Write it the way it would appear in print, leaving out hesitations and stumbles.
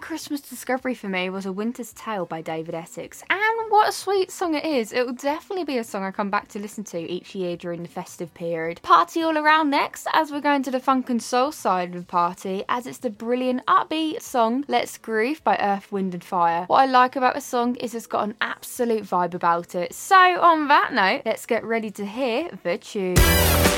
Christmas discovery for me was A Winter's Tale by David Essex, and what a sweet song it is. It will definitely be a song I come back to listen to each year during the festive period. Party All Around next, as we're going to the funk and soul side of the party, as it's the brilliant upbeat song Let's Groove by Earth, Wind and Fire. What I like about the song is it's got an absolute vibe about it. So on that note, let's get ready to hear the tune.